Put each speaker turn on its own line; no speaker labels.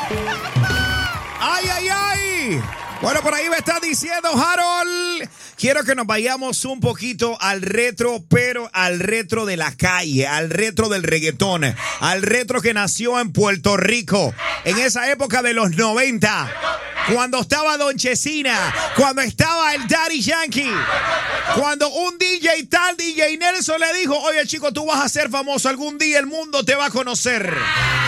¡Ay, ay, ay! Bueno, por ahí me está diciendo Harold. Quiero que nos vayamos un poquito al retro, pero al retro de la calle, al retro del reggaetón, al retro que nació en Puerto Rico, en esa época de los 90, cuando estaba Don Chesina, cuando estaba el Daddy Yankee, cuando un DJ tal, DJ Nelson le dijo, oye chico, tú vas a ser famoso, algún día el mundo te va a conocer.